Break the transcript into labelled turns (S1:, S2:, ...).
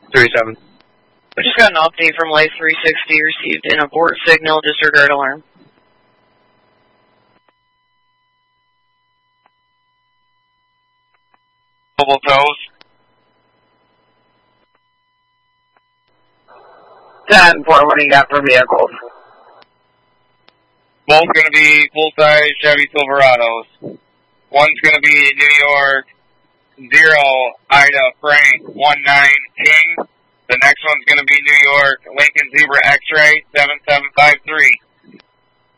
S1: 37.
S2: We just got an update from Life 360. Received an abort signal. Disregard alarm.
S3: Mobile toes.
S4: 10-4, what do you got for vehicles?
S3: Both going to be full-size Chevy Silverados. One's going to be New York 0 Ida Frank 19 King. The next one's going to be New York Lincoln Zebra X-Ray 7753.